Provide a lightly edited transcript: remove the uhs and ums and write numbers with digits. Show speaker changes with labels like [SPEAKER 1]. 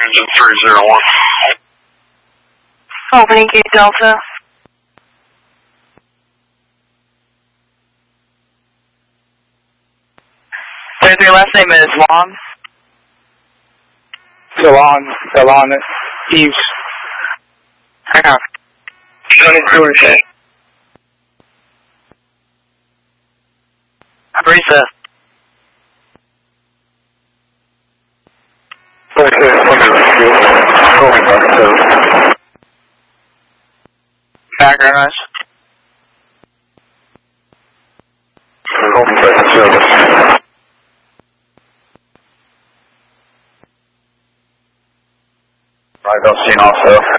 [SPEAKER 1] Engine 301.
[SPEAKER 2] Opening gate Delta. Your last name is Long?
[SPEAKER 3] Delon Eves.
[SPEAKER 2] Hang on.
[SPEAKER 3] 22.
[SPEAKER 2] Teresa.
[SPEAKER 3] 26.
[SPEAKER 2] Background noise.
[SPEAKER 3] I don't see also.